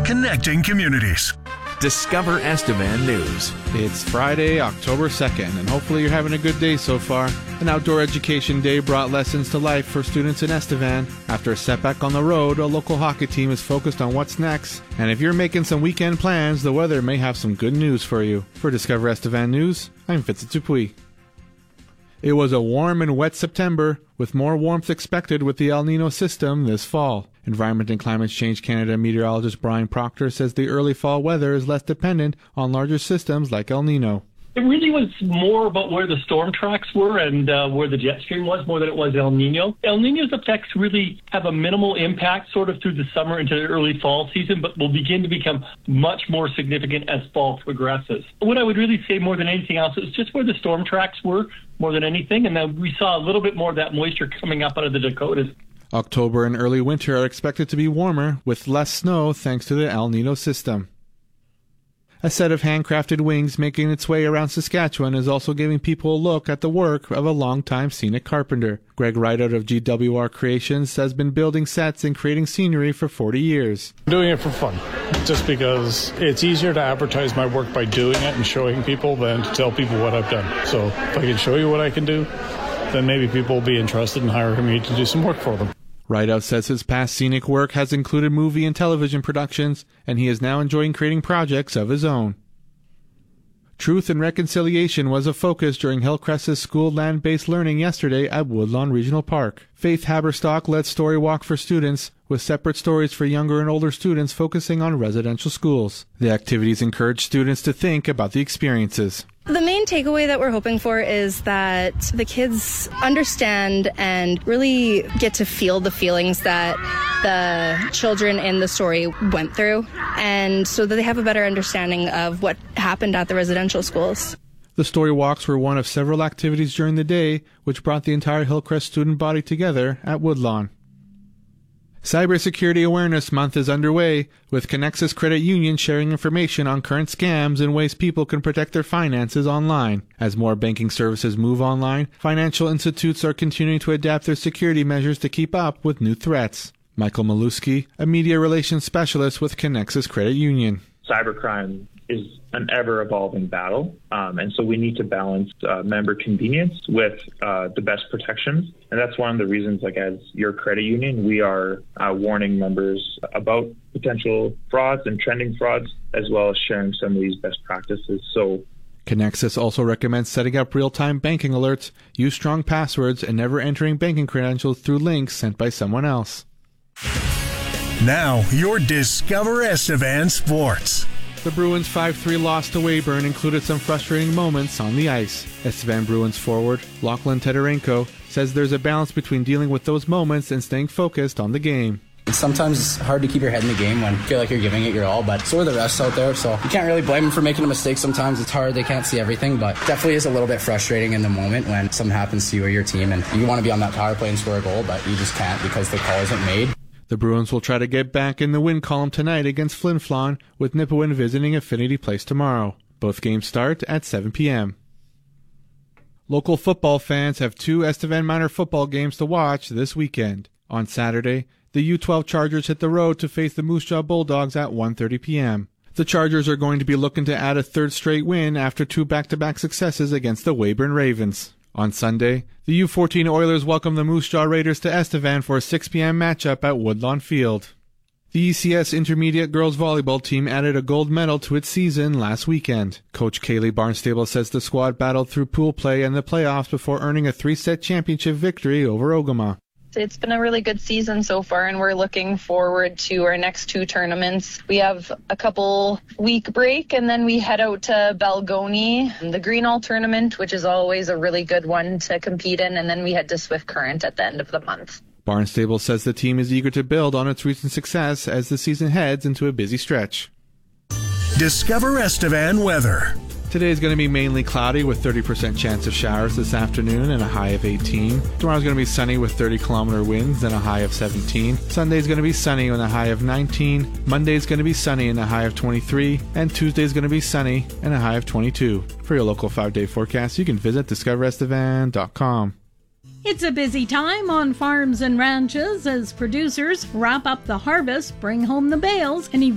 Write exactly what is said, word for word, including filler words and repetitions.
connecting communities. Discover Estevan News. It's Friday, October second, and hopefully you're having a good day so far. An outdoor education day brought lessons to life for students in Estevan. After a setback on the road, a local hockey team is focused on what's next. And if you're making some weekend plans, the weather may have some good news for you. For Discover Estevan News, I'm Vincent Dupuis. It was a warm and wet September, with more warmth expected with the El Nino system this fall. Environment and Climate Change Canada meteorologist Brian Proctor says the early fall weather is less dependent on larger systems like El Nino. It really was more about where the storm tracks were and uh, where the jet stream was more than it was El Nino. El Nino's effects really have a minimal impact sort of through the summer into the early fall season, but will begin to become much more significant as fall progresses. What I would really say more than anything else is just where the storm tracks were more than anything, and then we saw a little bit more of that moisture coming up out of the Dakotas. October and early winter are expected to be warmer, with less snow thanks to the El Nino system. A set of handcrafted wings making its way around Saskatchewan is also giving people a look at the work of a longtime scenic carpenter. Greg Rideout of G W R Creations has been building sets and creating scenery for forty years. I'm doing it for fun, just because it's easier to advertise my work by doing it and showing people than to tell people what I've done. So if I can show you what I can do, then maybe people will be interested in hiring me to do some work for them. Rideout says his past scenic work has included movie and television productions, and he is now enjoying creating projects of his own. Truth and reconciliation was a focus during Hillcrest's school land-based learning yesterday at Woodlawn Regional Park. Faith Haberstock led Story Walk for students, with separate stories for younger and older students focusing on residential schools. The activities encourage students to think about the experiences. The main takeaway that we're hoping for is that the kids understand and really get to feel the feelings that the children in the story went through, and so that they have a better understanding of what happened at the residential schools. The story walks were one of several activities during the day, which brought the entire Hillcrest student body together at Woodlawn. Cybersecurity Awareness Month is underway, with Connexus Credit Union sharing information on current scams and ways people can protect their finances online. As more banking services move online, financial institutes are continuing to adapt their security measures to keep up with new threats. Michael Maluski, a media relations specialist with Connexus Credit Union. Cybercrime is an ever-evolving battle, um, and so we need to balance uh, member convenience with uh, the best protections. And that's one of the reasons, like as your credit union, we are uh, warning members about potential frauds and trending frauds, as well as sharing some of these best practices. So Connexus also recommends setting up real-time banking alerts, use strong passwords, and never entering banking credentials through links sent by someone else. Now, your Discover Estevan Sports. The Bruins five three loss to Weyburn included some frustrating moments on the ice. Estevan Bruins forward Lachlan Teterenko says there's a balance between dealing with those moments and staying focused on the game. Sometimes it's hard to keep your head in the game when you feel like you're giving it your all, but so are the rest out there, so you can't really blame them for making a mistake. Sometimes it's hard, they can't see everything, but definitely is a little bit frustrating in the moment when something happens to you or your team and you want to be on that power play and score a goal, but you just can't because the call isn't made. The Bruins will try to get back in the win column tonight against Flin Flon, with Nipawin visiting Affinity Place tomorrow. Both games start at seven p.m. Local football fans have two Estevan minor football games to watch this weekend. On Saturday, the U twelve Chargers hit the road to face the Moose Jaw Bulldogs at one thirty p.m. The Chargers are going to be looking to add a third straight win after two back-to-back successes against the Weyburn Ravens. On Sunday, the U fourteen Oilers welcome the Moose Jaw Raiders to Estevan for a six p.m. matchup at Woodlawn Field. The E C S Intermediate Girls Volleyball team added a gold medal to its season last weekend. Coach Kaylee Barnstable says the squad battled through pool play and the playoffs before earning a three-set championship victory over Ogama. It's been a really good season so far, and we're looking forward to our next two tournaments. We have a couple week break, and then we head out to Balgoni, the Greenall tournament, which is always a really good one to compete in, and then we head to Swift Current at the end of the month. Barnstable says the team is eager to build on its recent success as the season heads into a busy stretch. Discover Estevan weather. Today is going to be mainly cloudy with thirty percent chance of showers this afternoon and a high of eighteen. Tomorrow is going to be sunny with thirty kilometer winds and a high of seventeen. Sunday is going to be sunny and a high of nineteen. Monday is going to be sunny and a high of twenty-three. And Tuesday is going to be sunny and a high of twenty-two. For your local five-day forecast, you can visit discover estevan dot com. It's a busy time on farms and ranches as producers wrap up the harvest, bring home the bales, and